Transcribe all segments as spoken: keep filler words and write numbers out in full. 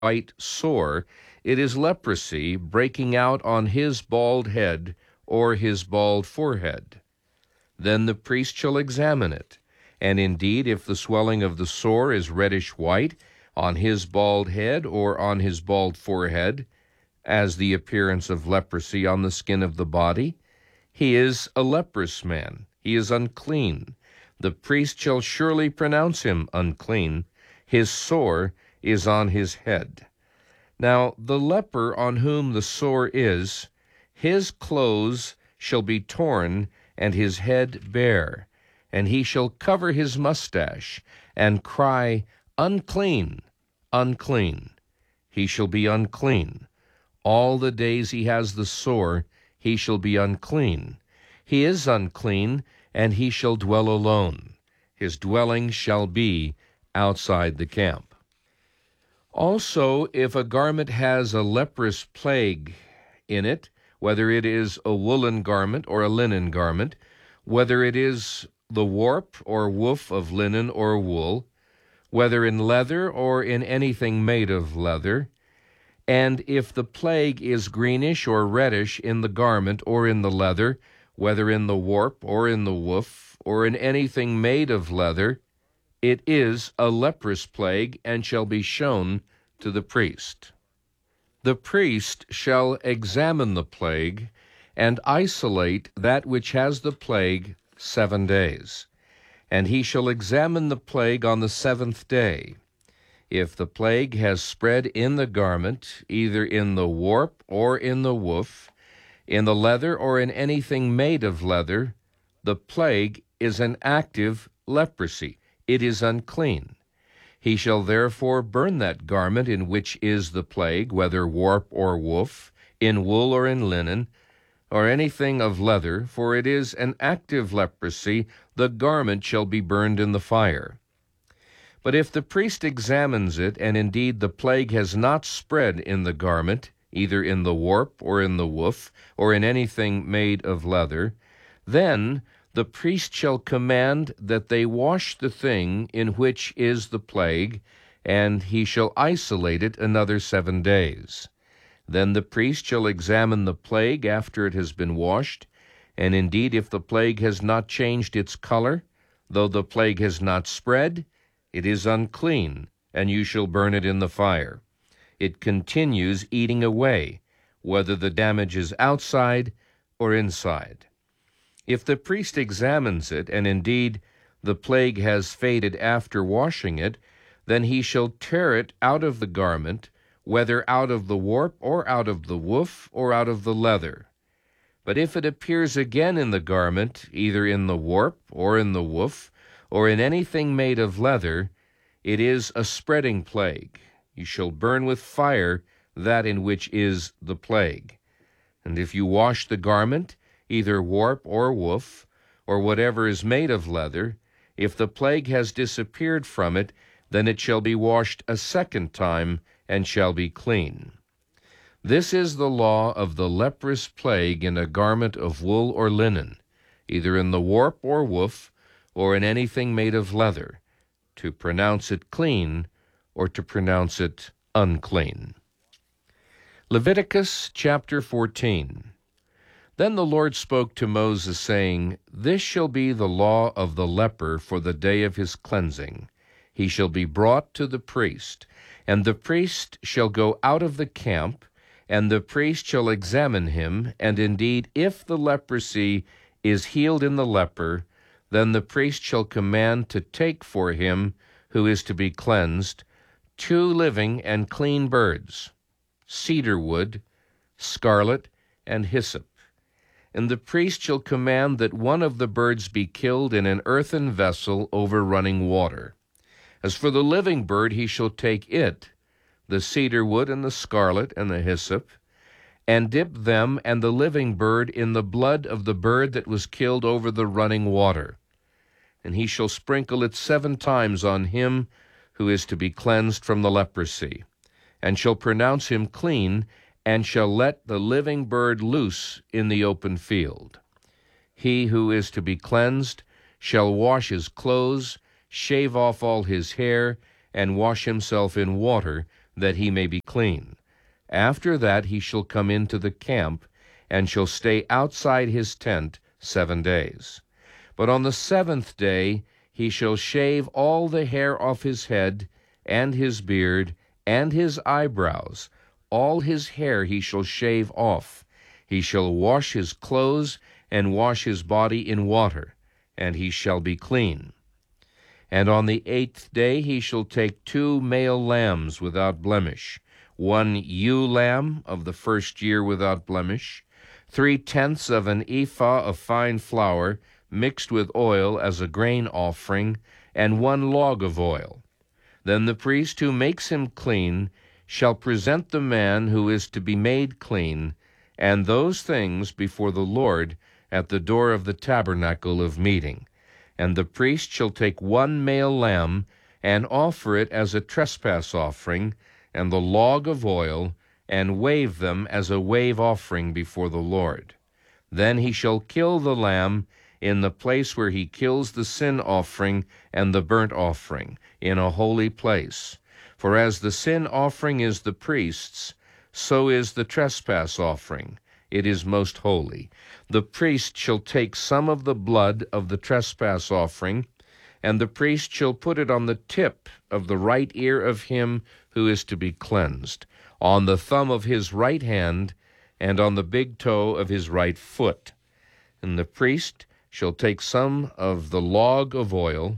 white sore, it is leprosy breaking out on his bald head or his bald forehead. Then the priest shall examine it, and indeed, if the swelling of the sore is reddish-white on his bald head or on his bald forehead, as the appearance of leprosy on the skin of the body, he is a leprous man, he is unclean. The priest shall surely pronounce him unclean. His sore is on his head. Now the leper on whom the sore is, his clothes shall be torn, and his head bare, and he shall cover his mustache, and cry, Unclean, unclean. He shall be unclean. All the days he has the sore, he shall be unclean. He is unclean, and he shall dwell alone. His dwelling shall be outside the camp. Also, if a garment has a leprous plague in it, whether it is a woolen garment or a linen garment, whether it is the warp or woof of linen or wool, whether in leather or in anything made of leather, and if the plague is greenish or reddish in the garment or in the leather, whether in the warp or in the woof or in anything made of leather, it is a leprous plague, and shall be shown to the priest. The priest shall examine the plague, and isolate that which has the plague seven days. And he shall examine the plague on the seventh day. If the plague has spread in the garment, either in the warp or in the woof, in the leather or in anything made of leather, the plague is an active leprosy. It is unclean. He shall therefore burn that garment in which is the plague, whether warp or woof, in wool or in linen, or anything of leather, for it is an active leprosy. The garment shall be burned in the fire. But if the priest examines it, and indeed the plague has not spread in the garment, either in the warp or in the woof, or in anything made of leather, then the priest shall command that they wash the thing in which is the plague, and he shall isolate it another seven days. Then the priest shall examine the plague after it has been washed, and indeed if the plague has not changed its color, though the plague has not spread, it is unclean, and you shall burn it in the fire. It continues eating away, whether the damage is outside or inside. If the priest examines it, and indeed the plague has faded after washing it, then he shall tear it out of the garment, whether out of the warp or out of the woof or out of the leather. But if it appears again in the garment, either in the warp or in the woof, or in anything made of leather, it is a spreading plague. You shall burn with fire that in which is the plague. And if you wash the garment, either warp or woof, or whatever is made of leather, if the plague has disappeared from it, then it shall be washed a second time, and shall be clean. This is the law of the leprous plague in a garment of wool or linen, either in the warp or woof, or in anything made of leather, to pronounce it clean, or to pronounce it unclean. Leviticus chapter fourteen. Then the Lord spoke to Moses, saying, This shall be the law of the leper for the day of his cleansing. He shall be brought to the priest, and the priest shall go out of the camp, and the priest shall examine him, and indeed, if the leprosy is healed in the leper, then the priest shall command to take for him, who is to be cleansed, two living and clean birds, cedar wood, scarlet, and hyssop. And the priest shall command that one of the birds be killed in an earthen vessel over running water. As for the living bird, he shall take it, the cedar wood and the scarlet and the hyssop, and dip them and the living bird in the blood of the bird that was killed over the running water. And he shall sprinkle it seven times on him who is to be cleansed from the leprosy, and shall pronounce him clean, and shall let the living bird loose in the open field. He who is to be cleansed shall wash his clothes, shave off all his hair, and wash himself in water, that he may be clean. After that he shall come into the camp, and shall stay outside his tent seven days. But on the seventh day he shall shave all the hair off his head, and his beard, and his eyebrows. All his hair he shall shave off. He shall wash his clothes, and wash his body in water, and he shall be clean. And on the eighth day he shall take two male lambs without blemish, one ewe lamb of the first year without blemish, three-tenths of an ephah of fine flour mixed with oil as a grain offering, and one log of oil. Then the priest who makes him clean shall present the man who is to be made clean, and those things before the Lord at the door of the tabernacle of meeting. And the priest shall take one male lamb, and offer it as a trespass offering, and the log of oil, and wave them as a wave offering before the Lord. Then he shall kill the lamb in the place where he kills the sin offering and the burnt offering, in a holy place. For as the sin offering is the priest's, so is the trespass offering. It is most holy. The priest shall take some of the blood of the trespass offering, and the priest shall put it on the tip of the right ear of him who is to be cleansed, on the thumb of his right hand, and on the big toe of his right foot. And the priest shall take some of the log of oil,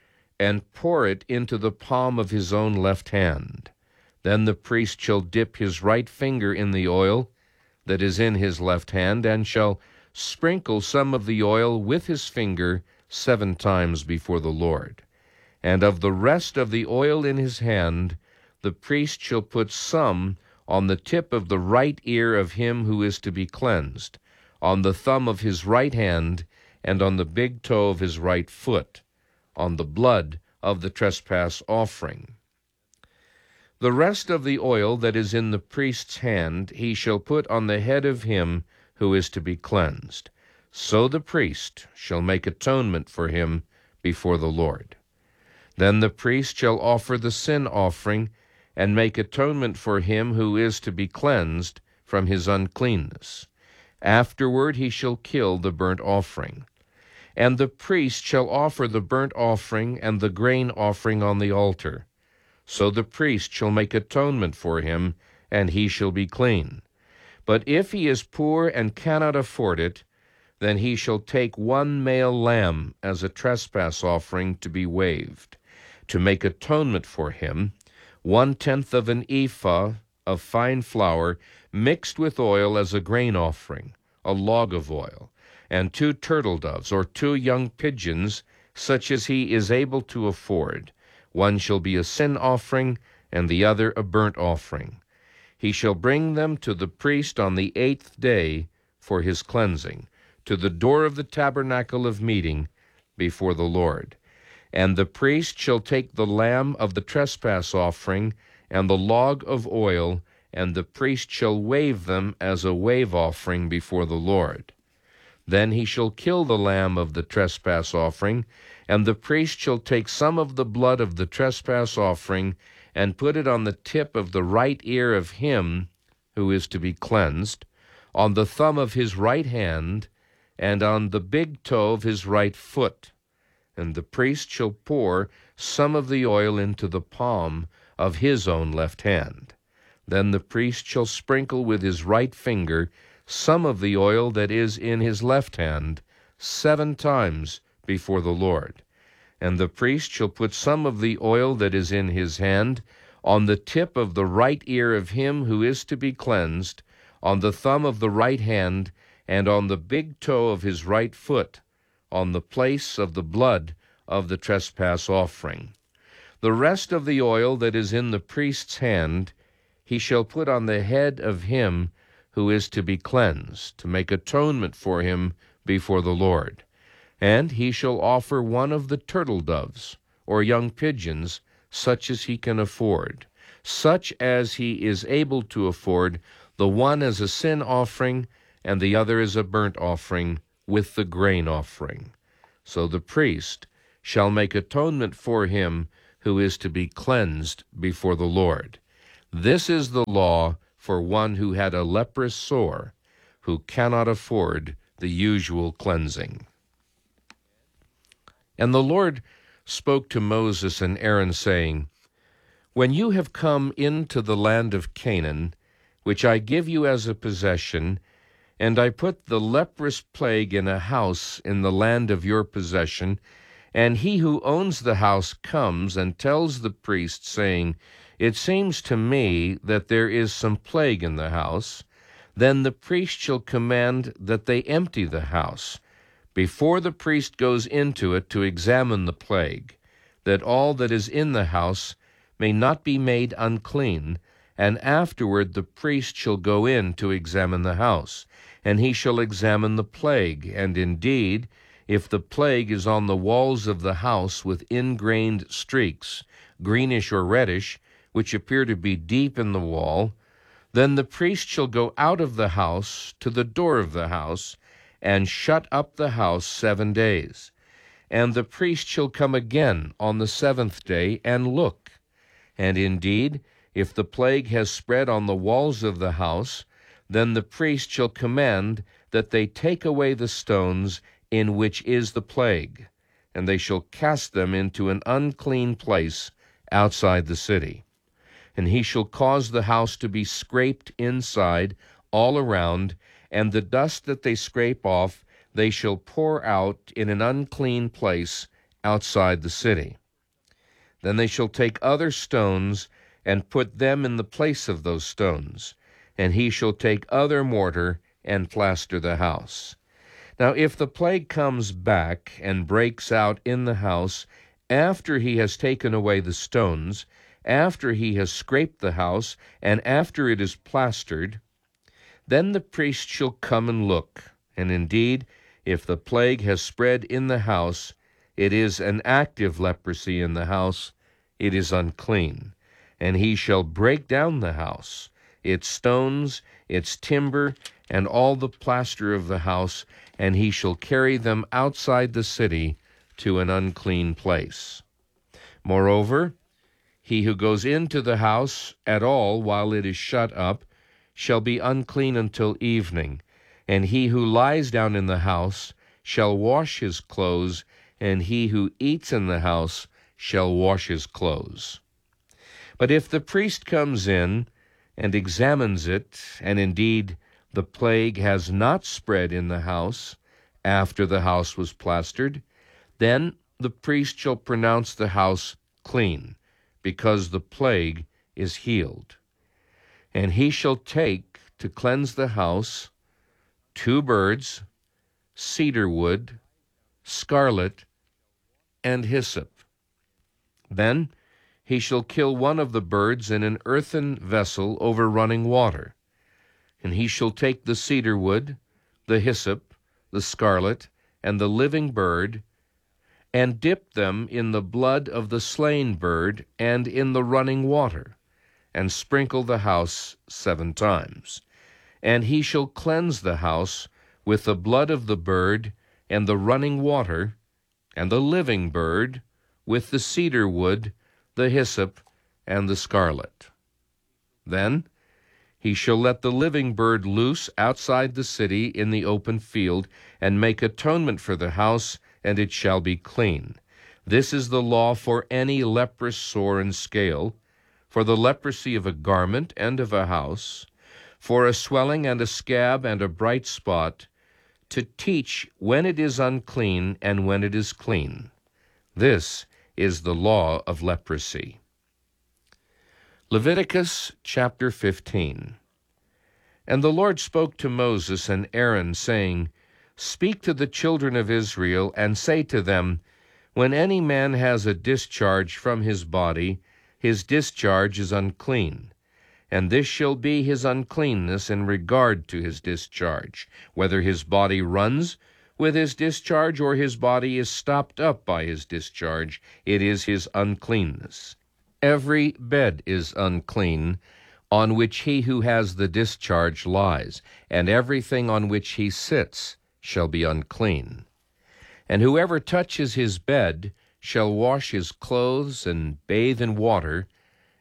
and pour it into the palm of his own left hand. Then the priest shall dip his right finger in the oil that is in his left hand, and shall sprinkle some of the oil with his finger seven times before the Lord. And of the rest of the oil in his hand, the priest shall put some on the tip of the right ear of him who is to be cleansed, on the thumb of his right hand, and on the big toe of his right foot, on the blood of the trespass offering. The rest of the oil that is in the priest's hand he shall put on the head of him who is to be cleansed. So the priest shall make atonement for him before the Lord. Then the priest shall offer the sin offering, and make atonement for him who is to be cleansed from his uncleanness. Afterward he shall kill the burnt offering. And the priest shall offer the burnt offering and the grain offering on the altar. So the priest shall make atonement for him, and he shall be clean. But if he is poor and cannot afford it, then he shall take one male lamb as a trespass offering to be waved, to make atonement for him, one-tenth of an ephah of fine flour mixed with oil as a grain offering, a log of oil, and two turtle doves or two young pigeons, such as he is able to afford. One shall be a sin offering, and the other a burnt offering. He shall bring them to the priest on the eighth day for his cleansing, to the door of the tabernacle of meeting before the Lord. And the priest shall take the lamb of the trespass offering and the log of oil, and the priest shall wave them as a wave offering before the Lord. Then he shall kill the lamb of the trespass offering, and the priest shall take some of the blood of the trespass offering, and put it on the tip of the right ear of him who is to be cleansed, on the thumb of his right hand, and on the big toe of his right foot. And the priest shall pour some of the oil into the palm of his own left hand. Then the priest shall sprinkle with his right finger some of the oil that is in his left hand seven times before the Lord. And the priest shall put some of the oil that is in his hand on the tip of the right ear of him who is to be cleansed, on the thumb of the right hand, and on the big toe of his right foot, on the place of the blood of the trespass offering. The rest of the oil that is in the priest's hand he shall put on the head of him who is to be cleansed, to make atonement for him before the Lord. And he shall offer one of the turtle doves, or young pigeons, such as he can afford, such as he is able to afford, the one as a sin offering, and the other as a burnt offering, with the grain offering. So the priest shall make atonement for him who is to be cleansed before the Lord. This is the law for one who had a leprous sore, who cannot afford the usual cleansing. And the Lord spoke to Moses and Aaron, saying, When you have come into the land of Canaan, which I give you as a possession, and I put the leprous plague in a house in the land of your possession, and he who owns the house comes and tells the priest, saying, It seems to me that there is some plague in the house, then the priest shall command that they empty the house, before the priest goes into it to examine the plague, that all that is in the house may not be made unclean, and afterward the priest shall go in to examine the house, and he shall examine the plague, and indeed, if the plague is on the walls of the house with ingrained streaks, greenish or reddish, which appear to be deep in the wall, then the priest shall go out of the house to the door of the house, and shut up the house seven days. And the priest shall come again on the seventh day and look. And indeed, if the plague has spread on the walls of the house, then the priest shall command that they take away the stones in which is the plague, and they shall cast them into an unclean place outside the city. And he shall cause the house to be scraped inside all around, and the dust that they scrape off they shall pour out in an unclean place outside the city. Then they shall take other stones and put them in the place of those stones, and he shall take other mortar and plaster the house. Now if the plague comes back and breaks out in the house after he has taken away the stones, after he has scraped the house, and after it is plastered, then the priest shall come and look. And indeed, if the plague has spread in the house, it is an active leprosy in the house, it is unclean. And he shall break down the house, its stones, its timber, and all the plaster of the house, and he shall carry them outside the city to an unclean place. Moreover, he who goes into the house at all while it is shut up shall be unclean until evening, and he who lies down in the house shall wash his clothes, and he who eats in the house shall wash his clothes. But if the priest comes in and examines it, and indeed the plague has not spread in the house after the house was plastered, then the priest shall pronounce the house clean, because the plague is healed. And he shall take, to cleanse the house, two birds, cedar wood, scarlet, and hyssop. Then he shall kill one of the birds in an earthen vessel over running water. And he shall take the cedar wood, the hyssop, the scarlet, and the living bird, and dip them in the blood of the slain bird and in the running water, and sprinkle the house seven times. And he shall cleanse the house with the blood of the bird and the running water, and the living bird with the cedar wood, the hyssop, and the scarlet. Then he shall let the living bird loose outside the city in the open field, and make atonement for the house, and it shall be clean. This is the law for any leprous sore and scale, for the leprosy of a garment and of a house, for a swelling and a scab and a bright spot, to teach when it is unclean and when it is clean. This is the law of leprosy. Leviticus chapter fifteen. And the Lord spoke to Moses and Aaron, saying, Speak to the children of Israel, and say to them, When any man has a discharge from his body, his discharge is unclean. And this shall be his uncleanness in regard to his discharge, whether his body runs with his discharge or his body is stopped up by his discharge, it is his uncleanness. Every bed is unclean on which he who has the discharge lies, and everything on which he sits shall be unclean. And whoever touches his bed shall wash his clothes and bathe in water,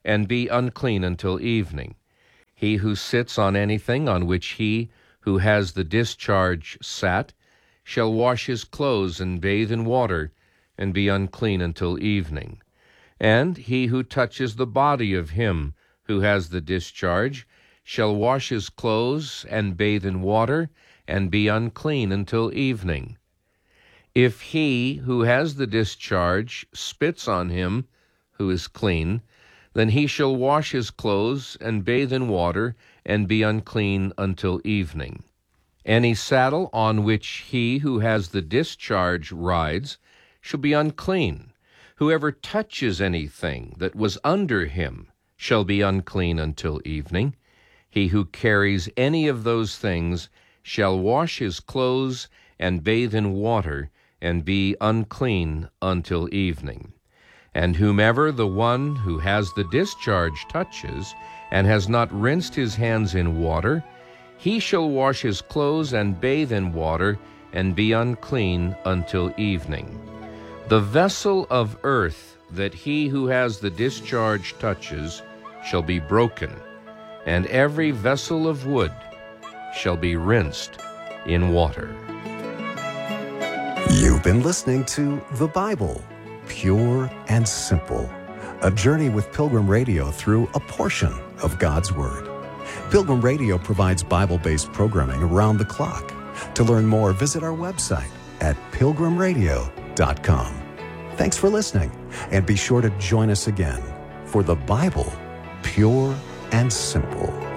and be unclean until evening. He who sits on anything on which he who has the discharge sat shall wash his clothes and bathe in water, and be unclean until evening. And he who touches the body of him who has the discharge shall wash his clothes and bathe in water, and be unclean until evening. If he who has the discharge spits on him who is clean, then he shall wash his clothes and bathe in water, and be unclean until evening. Any saddle on which he who has the discharge rides shall be unclean. Whoever touches anything that was under him shall be unclean until evening. He who carries any of those things shall wash his clothes and bathe in water, and be unclean until evening. And whomever the one who has the discharge touches, and has not rinsed his hands in water, he shall wash his clothes and bathe in water, and be unclean until evening. The vessel of earth that he who has the discharge touches shall be broken, and every vessel of wood shall be rinsed in water. You've been listening to The Bible, Pure and Simple, a journey with Pilgrim Radio through a portion of God's Word. Pilgrim Radio provides Bible-based programming around the clock. To learn more, visit our website at pilgrim radio dot com. Thanks for listening, and be sure to join us again for The Bible, Pure and Simple.